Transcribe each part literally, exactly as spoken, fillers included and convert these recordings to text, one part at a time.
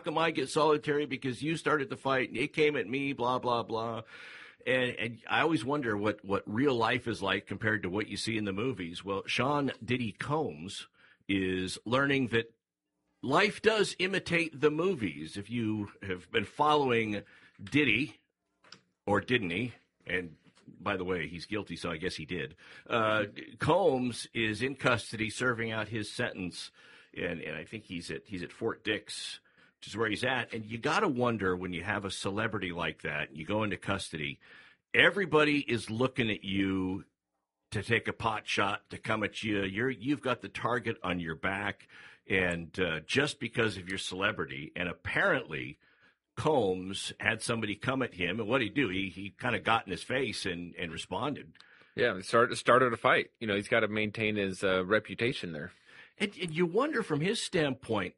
come I get solitary because you started the fight and it came at me, blah, blah, blah. And, and I always wonder what, what real life is like compared to what you see in the movies. Well, Sean Diddy Combs is learning that life does imitate the movies. If you have been following Diddy, or didn't he? And by the way, he's guilty, so I guess he did. Uh, Combs is in custody serving out his sentence, and, and I think he's at he's at Fort Dix, which is where he's at. And you got to wonder when you have a celebrity like that, you go into custody, everybody is looking at you to take a pot shot, to come at you. You're, you've got the target on your back, and uh, just because of your celebrity, and apparently Combs had somebody come at him, and what did he do? He he kind of got in his face and, and responded. Yeah, started started a fight. You know, he's got to maintain his uh, reputation there. And, and you wonder from his standpoint,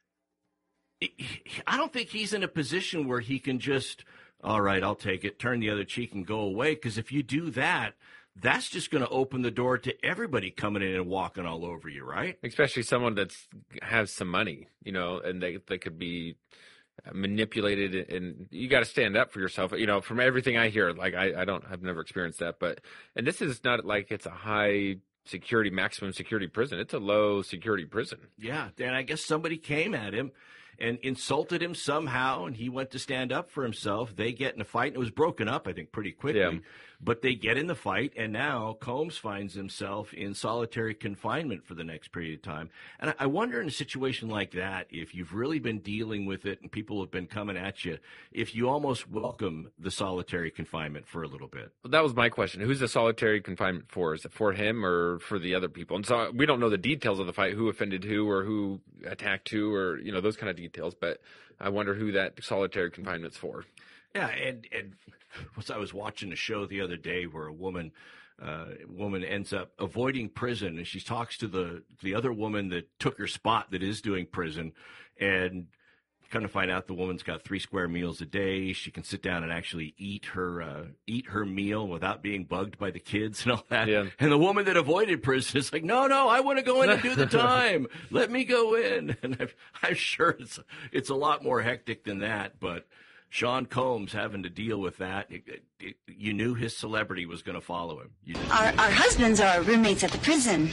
I don't think he's in a position where he can just, all right, I'll take it, turn the other cheek and go away. Because if you do that, that's just going to open the door to everybody coming in and walking all over you, right? Especially someone that's has some money, you know, and they they could be manipulated, and you got to stand up for yourself. You know, from everything I hear, like I, I don't, I've never experienced that, but, and this is not like it's a high security, maximum security prison. It's a low security prison. Yeah. And I guess somebody came at him and insulted him somehow, and he went to stand up for himself. They get in a fight, and it was broken up, I think, pretty quickly. Yeah. But they get in the fight, and now Combs finds himself in solitary confinement for the next period of time. And I wonder in a situation like that, if you've really been dealing with it and people have been coming at you, if you almost welcome the solitary confinement for a little bit. Well, that was my question. Who's the solitary confinement for? Is it for him or for the other people? And so we don't know the details of the fight, who offended who or who attacked who, or, you know, those kind of details. But I wonder who that solitary confinement's for. Yeah, and and I was watching a show the other day where a woman uh, woman ends up avoiding prison, and she talks to the the other woman that took her spot that is doing prison, and kind of find out the woman's got three square meals a day. She can sit down and actually eat her uh, eat her meal without being bugged by the kids and all that. Yeah. And the woman that avoided prison is like, no, no, I want to go in and do the time. Let me go in. And I'm, I'm sure it's it's a lot more hectic than that, but Sean Combs having to deal with that, it, it, it, you knew his celebrity was going to follow him. You just, Our, our husbands are roommates at the prison.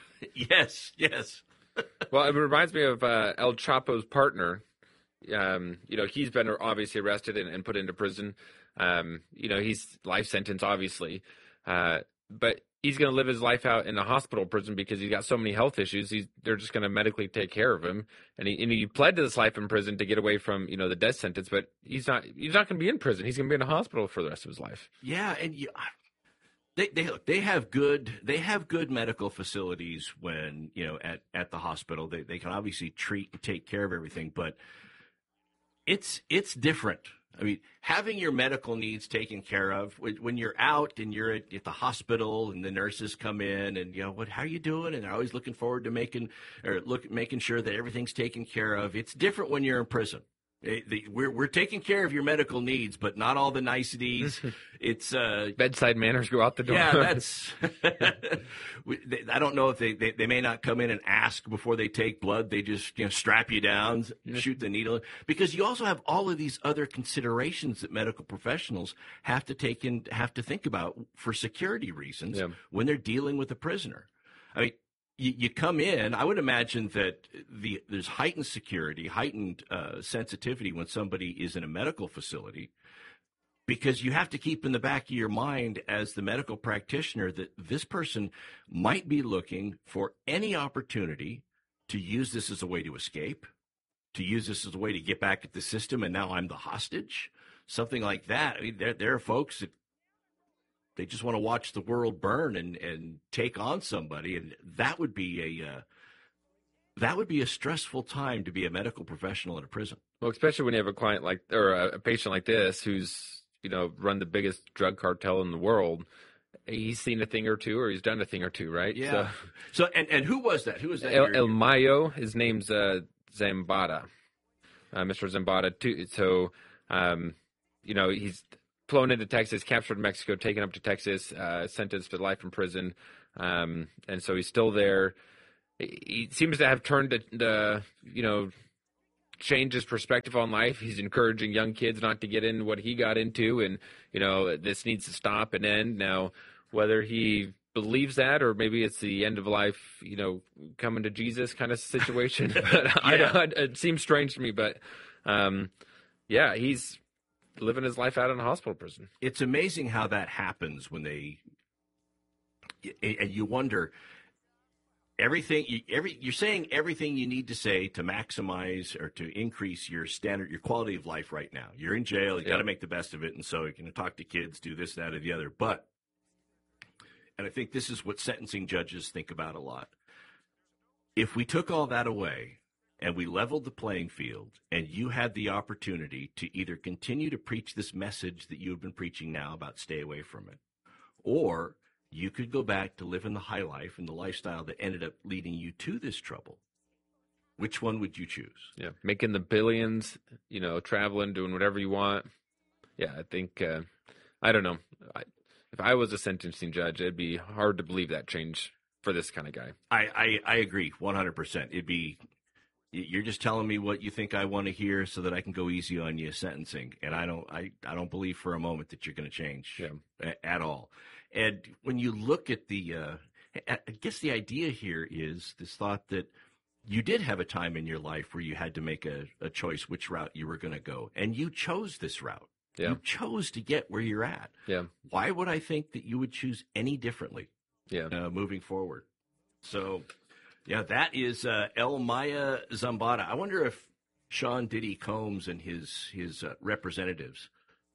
yes, yes. Well, it reminds me of uh, El Chapo's partner. Um, you know, he's been obviously arrested and, and put into prison. Um, you know, he's life sentence, obviously. Uh, but he's going to live his life out in a hospital prison because he's got so many health issues. He's, they're just going to medically take care of him. And he, and he pled to this life in prison to get away from, you know, the death sentence. But he's not, he's not going to be in prison. He's going to be in a hospital for the rest of his life. Yeah. And you, they, they, look, they have good, they have good medical facilities when, you know, at, at the hospital, they, they can obviously treat and take care of everything, but it's, it's different. I mean, having your medical needs taken care of when you're out and you're at, at the hospital and the nurses come in and, you know, what, how you doing? And they're always looking forward to making or look, making sure that everything's taken care of. It's different when you're in prison. It, the, we're we're taking care of your medical needs, but not all the niceties. It's uh, bedside manners go out the door. Yeah, that's. I don't know if they, they they may not come in and ask before they take blood. They just, you know, strap you down, shoot the needle, because you also have all of these other considerations that medical professionals have to take in, have to think about for security reasons Yeah. when they're dealing with a prisoner. I mean. You, you come in, I would imagine that the there's heightened security, heightened uh, sensitivity when somebody is in a medical facility, because you have to keep in the back of your mind as the medical practitioner that this person might be looking for any opportunity to use this as a way to escape, to use this as a way to get back at the system, and now I'm the hostage, something like that. I mean, there, there are folks that they just want to watch the world burn and, and take on somebody, and that would be a uh, that would be a stressful time to be a medical professional in a prison. Well, especially when you have a client like or a, a patient like this who's, you know, run the biggest drug cartel in the world. He's seen a thing or two, or he's done a thing or two, right? Yeah. So, so and, and who was that? Who was that? El, El Mayo. His name's uh, Zambada, uh, Mister Zambada. Too. So, um, you know, he's flown into Texas, captured in Mexico, taken up to Texas, uh, sentenced to life in prison. Um, and so he's still there. He seems to have turned the, the, you know, changed his perspective on life. He's encouraging young kids not to get into what he got into, and, you know, this needs to stop and end. Now, whether he believes that or maybe it's the end of life, you know, coming to Jesus kind of situation, but yeah. I don't, it seems strange to me, but um, yeah, he's living his life out in a hospital prison. It's amazing how that happens when they, and you wonder, everything you, every you're saying everything you need to say to maximize or to increase your standard, your quality of life right now. You're in jail, you yeah. got to make the best of it, and so you're going to talk to kids, do this, that, or the other. But, and I think this is what sentencing judges think about a lot. If we took all that away and we leveled the playing field, and you had the opportunity to either continue to preach this message that you've been preaching now about stay away from it, or you could go back to living the high life and the lifestyle that ended up leading you to this trouble. Which one would you choose? Yeah, making the billions, you know, traveling, doing whatever you want. Yeah, I think, uh, I don't know. I, if I was a sentencing judge, it'd be hard to believe that change for this kind of guy. I, I, I agree one hundred percent. It'd be, you're just telling me what you think I want to hear so that I can go easy on you sentencing. And I don't, I, I don't believe for a moment that you're going to change yeah. a, at all. And when you look at the, uh, I guess the idea here is this thought that you did have a time in your life where you had to make a, a choice which route you were going to go. And you chose this route. Yeah. You chose to get where you're at. Yeah. Why would I think that you would choose any differently yeah. uh, moving forward? So, yeah, that is uh, Elmaya Zambada. I wonder if Sean Diddy Combs and his, his uh, representatives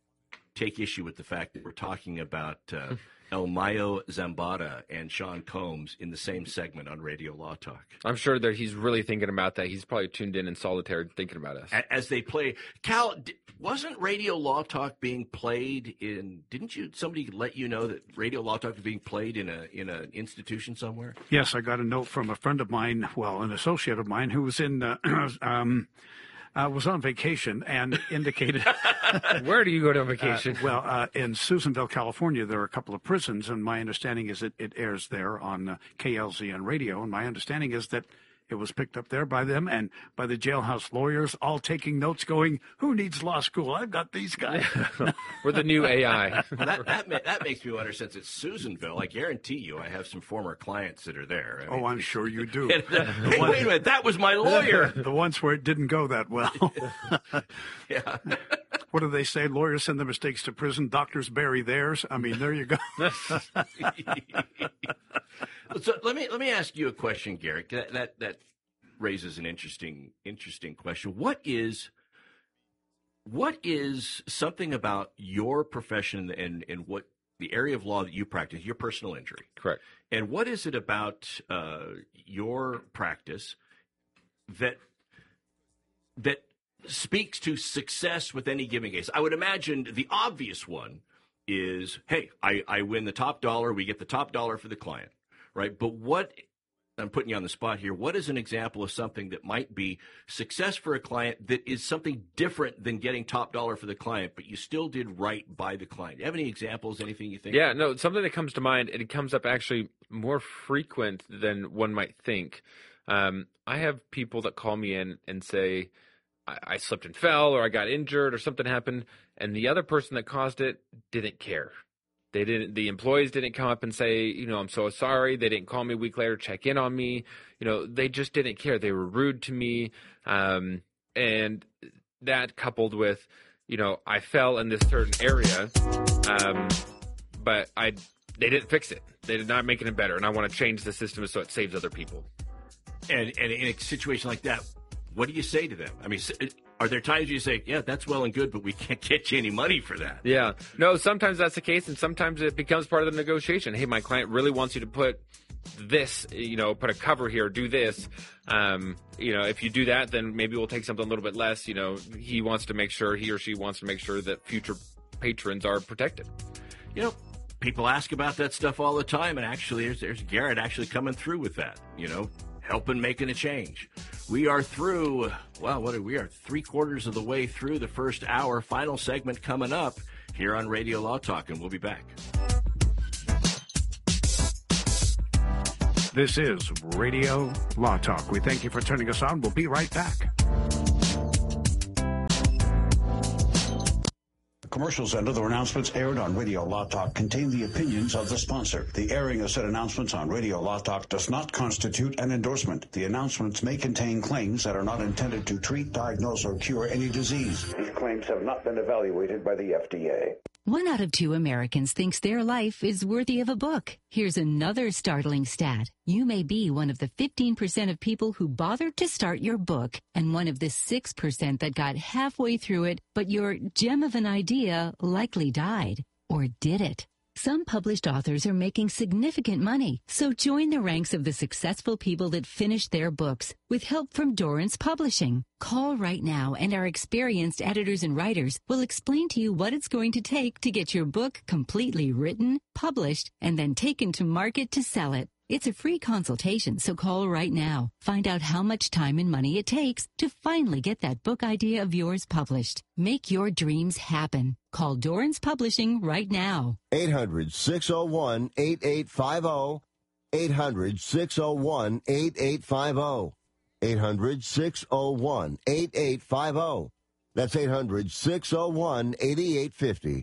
take issue with the fact that we're talking about uh, Elmaya Zambada and Sean Combs in the same segment on Radio Law Talk. I'm sure that he's really thinking about that. He's probably tuned in in solitaire thinking about us. As they play. Cal, wasn't Radio Law Talk being played in, didn't you, somebody let you know that Radio Law Talk was being played in a in an institution somewhere? Yes, I got a note from a friend of mine, well, an associate of mine who was in, uh, um, Uh, was on vacation and indicated. Where do you go to vacation? Uh, well, uh, in Susanville, California, there are a couple of prisons, and my understanding is it, it airs there on uh, K L Z N radio, and my understanding is that it was picked up there by them and by the jailhouse lawyers, all taking notes, going, "Who needs law school? I've got these guys." We're the new A I. Well, that, that, ma- that makes me wonder, since it's Susanville, I guarantee you I have some former clients that are there. I mean, oh, I'm sure you do. the, the hey, one, wait a minute, that was my lawyer. The ones where it didn't go that well. Yeah. What do they say? Lawyers send their mistakes to prison. Doctors bury theirs. I mean, there you go. So let me let me ask you a question, Garrett. That that, that raises an interesting interesting question. What is what is something about your profession and, and what the area of law that you practice, your personal injury? Correct. And what is it about uh, your practice that that speaks to success with any given case? I would imagine the obvious one is, hey, I, I win the top dollar. We get the top dollar for the client. Right. But what, I'm putting you on the spot here, what is an example of something that might be success for a client that is something different than getting top dollar for the client, but you still did right by the client? Do you have any examples, anything you think? Yeah, no, something that comes to mind, and it comes up actually more frequent than one might think. Um, I have people that call me in and say, I, I slipped and fell, or I got injured, or something happened, and the other person that caused it didn't care. They didn't. The employees didn't come up and say, you know, I'm so sorry. They didn't call me a week later, check in on me. You know, they just didn't care. They were rude to me, um, and that coupled with, you know, I fell in this certain area, um, but I they didn't fix it. They did not make it better, and I want to change the system so it saves other people. And and in a situation like that, what do you say to them? I mean, are there times you say, yeah, that's well and good, but we can't get you any money for that? Yeah. No, sometimes that's the case, and sometimes it becomes part of the negotiation. Hey, my client really wants you to put this, you know, put a cover here, do this. Um, you know, if you do that, then maybe we'll take something a little bit less. You know, he wants to make sure, he or she wants to make sure that future patrons are protected. You know, people ask about that stuff all the time, and actually there's, there's Garrett actually coming through with that, you know, helping making a change. We are through, well, what are we are three quarters of the way through the first hour. Final segment coming up here on Radio Law Talk, and we'll be back. This is Radio Law Talk. We thank you for turning us on. We'll be right back. commercials and other announcements aired on Radio Law Talk contain the opinions of the sponsor. The airing of said announcements on Radio Law Talk does not constitute an endorsement. The announcements may contain claims that are not intended to treat, diagnose, or cure any disease. These claims have not been evaluated by the F D A. One out of two Americans thinks their life is worthy of a book. Here's another startling stat. You may be one of the fifteen percent of people who bothered to start your book and one of the six percent that got halfway through it, but your gem of an idea likely died. Or did it? Some published authors are making significant money, so join the ranks of the successful people that finished their books with help from Dorrance Publishing. Call right now and our experienced editors and writers will explain to you what it's going to take to get your book completely written, published, and then taken to market to sell it. It's a free consultation, so call right now. Find out how much time and money it takes to finally get that book idea of yours published. Make your dreams happen. Call Dorrance Publishing right now. eight hundred, six oh one, eight eight five oh. eight hundred, six oh one, eight eight five oh. eight hundred, six oh one, eight eight five oh. That's eight hundred, six oh one, eight eight five oh.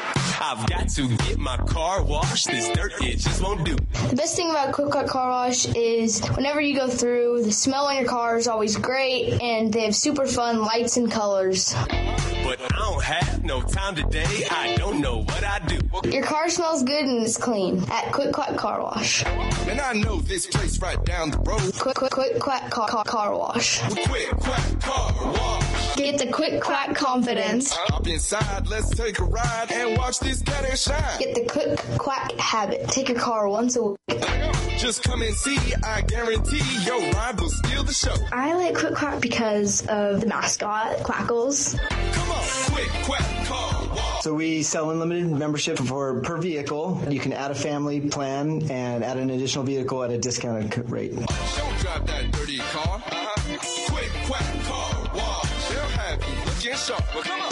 I've got to get my car washed. This dirt, it just won't do. The best thing about Quick Quack Car Wash is whenever you go through, the smell on your car is always great, and they have super fun lights and colors. But I don't have no time today. I don't know what I do. Your car smells good and it's clean at Quick Quack Car Wash. And I know this place right down the road. Quick Quick Quick Quack Car, car, car Wash. Quick Quack Car Wash. Get the Quick Quack confidence. Hop inside, let's take a ride and watch this cat and shine. Get the Quick Quack habit. Take your car once a week. Just come and see, I guarantee your ride will steal the show. I like Quick Quack because of the mascot, Quackles. Come on, Quick Quack Car Wash. So we sell unlimited membership for per vehicle. You can add a family plan and add an additional vehicle at a discounted rate. Don't drive that dirty car. Uh-huh. Quick Quack Car Wash. They'll have you looking sharp. Well, come on.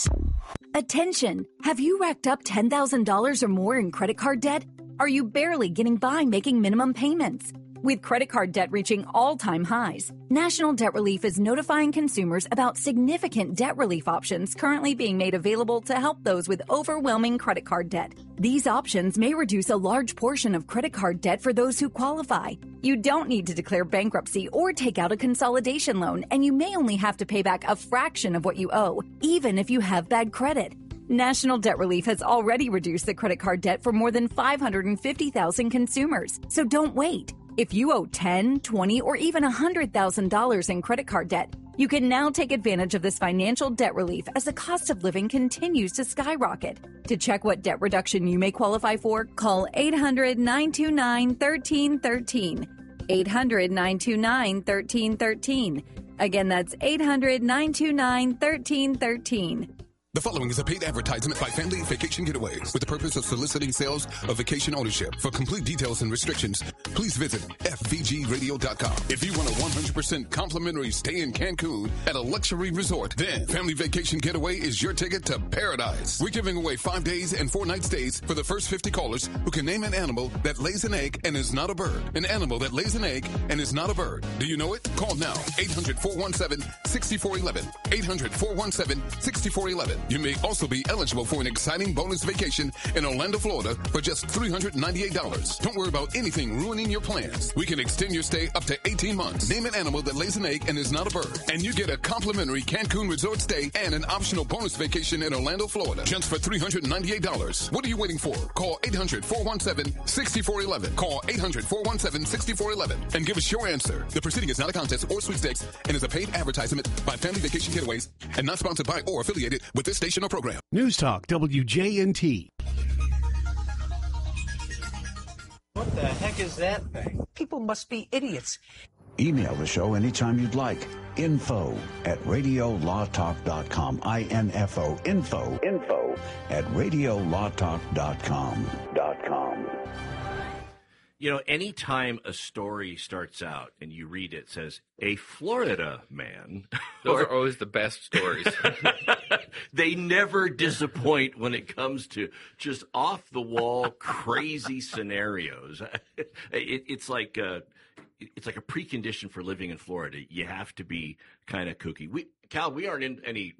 Attention! Have you racked up ten thousand dollars or more in credit card debt? Are you barely getting by making minimum payments? With credit card debt reaching all-time highs, National Debt Relief is notifying consumers about significant debt relief options currently being made available to help those with overwhelming credit card debt. These options may reduce a large portion of credit card debt for those who qualify. You don't need to declare bankruptcy or take out a consolidation loan, and you may only have to pay back a fraction of what you owe, even if you have bad credit. National Debt Relief has already reduced the credit card debt for more than five hundred fifty thousand consumers, so don't wait. If you owe ten thousand dollars, twenty thousand dollars, or even one hundred thousand dollars in credit card debt, you can now take advantage of this financial debt relief as the cost of living continues to skyrocket. To check what debt reduction you may qualify for, call eight hundred, nine two nine, one three one three. eight hundred, nine two nine, one three one three. Again, that's eight hundred, nine two nine, one three one three. The following is a paid advertisement by Family Vacation Getaways with the purpose of soliciting sales of vacation ownership. For complete details and restrictions, please visit f v g radio dot com. If you want a one hundred percent complimentary stay in Cancun at a luxury resort, then Family Vacation Getaway is your ticket to paradise. We're giving away five days and four night stays for the first fifty callers who can name an animal that lays an egg and is not a bird. An animal that lays an egg and is not a bird. Do you know it? Call now. eight hundred, four one seven, six four one one. eight hundred, four one seven, six four one one. You may also be eligible for an exciting bonus vacation in Orlando, Florida for just three hundred ninety-eight dollars. Don't worry about anything ruining your plans. We can extend your stay up to eighteen months. Name an animal that lays an egg and is not a bird. And you get a complimentary Cancun resort stay and an optional bonus vacation in Orlando, Florida just for three hundred ninety-eight dollars. What are you waiting for? Call eight hundred, four one seven, six four one one. Call eight hundred, four one seven, six four one one and give us your answer. The proceeding is not a contest or sweepstakes and is a paid advertisement by Family Vacation Getaways and not sponsored by or affiliated with this station or program. News Talk W J N T. What the heck is that thing? People must be idiots. Email the show anytime you'd like. Info at radio law talk dot com. I N F O. Info. Info at radio law talk dot com. Dot com. You know, anytime a story starts out and you read it, it says, a Florida man. Those or, are always the best stories. They never disappoint when it comes to just off-the-wall, crazy scenarios. It, it's like a, it's like a precondition for living in Florida. You have to be kind of kooky. We, Cal, we aren't in any